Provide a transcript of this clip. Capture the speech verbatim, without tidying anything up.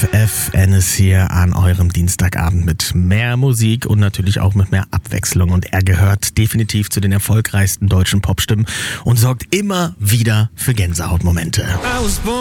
F F N ist hier an eurem Dienstagabend mit mehr Musik und natürlich auch mit mehr Abwechslung. Und er gehört definitiv zu den erfolgreichsten deutschen Popstimmen und sorgt immer wieder für Gänsehautmomente.